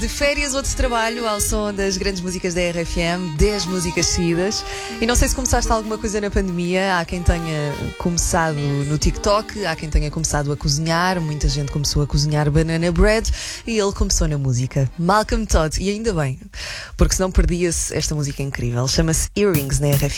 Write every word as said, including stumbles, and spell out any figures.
de férias ou de trabalho ao som das grandes músicas da R F M, dez músicas seguidas. E não sei se começaste alguma coisa na pandemia. Há quem tenha começado no TikTok, há quem tenha começado a cozinhar. Muita gente começou a cozinhar banana bread e ele começou na música. Malcolm Todd, e ainda bem, porque senão perdia-se esta música incrível. Chama-se Earrings na R F M.